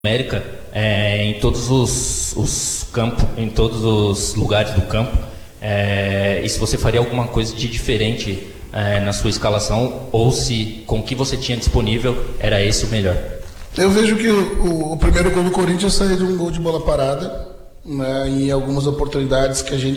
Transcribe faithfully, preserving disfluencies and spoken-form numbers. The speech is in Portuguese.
América é, em todos os, os campos, em todos os lugares do campo, é, e se você faria alguma coisa de diferente é, na sua escalação, ou se com o que você tinha disponível era esse o melhor? Eu vejo que o, o, o primeiro gol do Corinthians saiu de um gol de bola parada, né, em algumas oportunidades que a gente